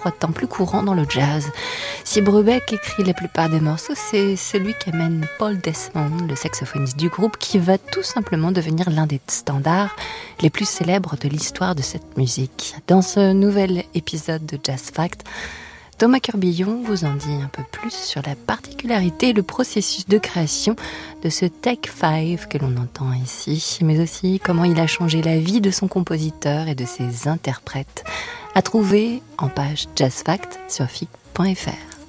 trois temps plus courant dans le jazz. Si Brubeck écrit la plupart des morceaux, c'est celui qu'amène Paul Desmond, le saxophoniste du groupe, qui va tout simplement devenir l'un des standards les plus célèbres de l'histoire de cette musique. Dans ce nouvel épisode de Jazz Facts, Thomas Curbillon vous en dit un peu plus sur la particularité et le processus de création de ce Take 5 que l'on entend ici, mais aussi comment il a changé la vie de son compositeur et de ses interprètes, à trouver en page Jazz Facts sur FIC.fr.